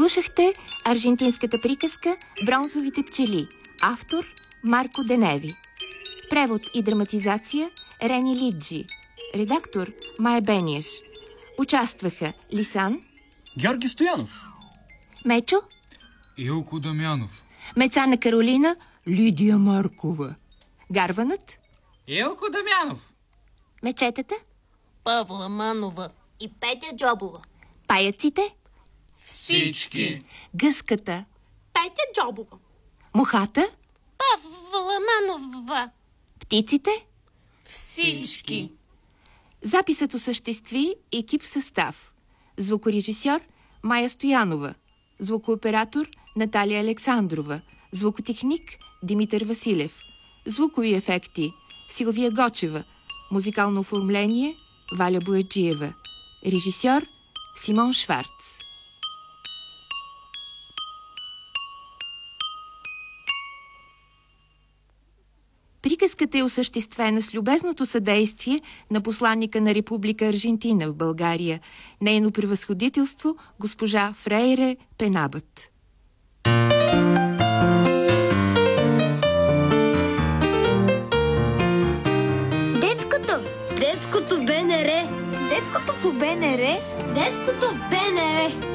Слушахте аржентинската приказка «Бронзовите пчели». Автор Марко Деневи. Превод и драматизация Рени Лиджи. Редактор Майя Бениеш. Участваха Лисан, Георги Стоянов, Мечо, Илко Дамянов, Мецана Каролина, Лидия Маркова, Гарванът, Илко Дамянов, Мечетата, Павла Манова и Петя Джобова. Паяците, всички, Гъската, Петя Джобова. Мухата, Павла Манова. Птиците. Всички. Записът осъществи екип в състав. Звукорежисьор Майя Стоянова, звукооператор Наталия Александрова, звукотехник Димитър Василев, звукови ефекти Силвия Гочева, музикално оформление Валя Бояджиева, режисьор Симон Шварц. Приказката е осъществена с любезното съдействие на посланника на Република Аржентина в България, нейно превъзходителство госпожа Фрейре Пенабът. Детското БНР. Детското по БНР. Детското БНР.